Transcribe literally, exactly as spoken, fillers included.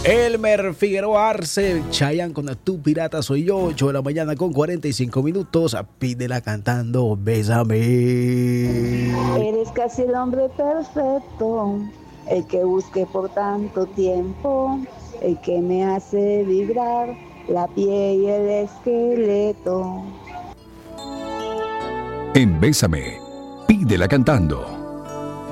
Elmer Figueroa Arce, Chayanne con Tu Pirata Soy Yo, ocho de la mañana con cuarenta y cinco minutos. Pídela cantando Bésame. Eres casi el hombre perfecto, el que busqué por tanto tiempo, el que me hace vibrar la piel y el esqueleto. En Bésame, pídela cantando.